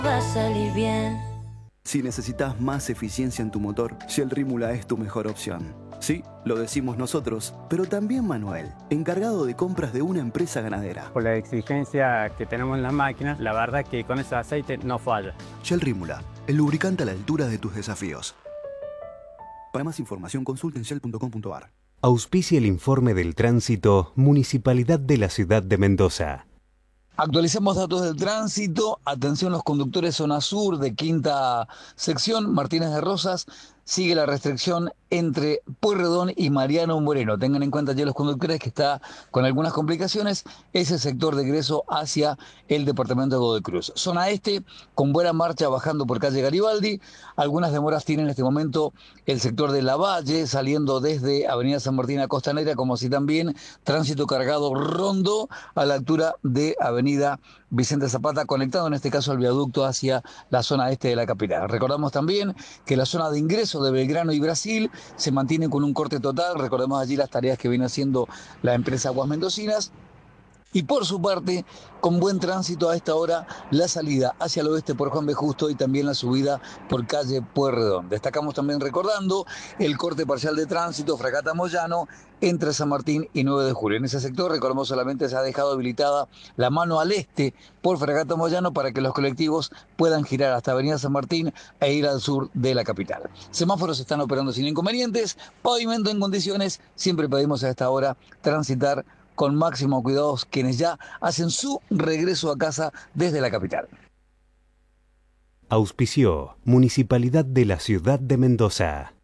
Va a salir bien. Si necesitas más eficiencia en tu motor, Shell Rímula es tu mejor opción. Sí, lo decimos nosotros, pero también Manuel, encargado de compras de una empresa ganadera. Por la exigencia que tenemos en las máquinas, la verdad que con ese aceite no falla. Shell Rímula, el lubricante a la altura de tus desafíos. Para más información consulta en shell.com.ar. Auspicia el informe del tránsito Municipalidad de la Ciudad de Mendoza. Actualizamos datos del tránsito. Atención los conductores zona sur de quinta sección, Martínez de Rosas. Sigue la restricción entre Pueyrredón y Mariano Moreno. Tengan en cuenta ya los conductores que está con algunas complicaciones ese sector de ingreso hacia el departamento de Godoy Cruz. Zona este, con buena marcha bajando por calle Garibaldi. Algunas demoras tiene en este momento el sector de Lavalle, saliendo desde Avenida San Martín a Costanera, como así también tránsito cargado Rondo a la altura de Avenida Vicente Zapata, conectado en este caso al viaducto hacia la zona este de la capital. Recordamos también que la zona de ingreso de Belgrano y Brasil se mantiene con un corte total. Recordemos allí las tareas que viene haciendo la empresa Aguas Mendocinas. Y por su parte, con buen tránsito a esta hora, la salida hacia el oeste por Juan B. Justo y también la subida por calle Pueyrredón. Destacamos también recordando el corte parcial de tránsito Fragata Moyano entre San Martín y 9 de julio. En ese sector, recordemos, solamente se ha dejado habilitada la mano al este por Fragata Moyano para que los colectivos puedan girar hasta Avenida San Martín e ir al sur de la capital. Semáforos están operando sin inconvenientes, pavimento en condiciones. Siempre pedimos a esta hora transitar con máximo cuidado quienes ya hacen su regreso a casa desde la capital. Auspició Municipalidad de la Ciudad de Mendoza.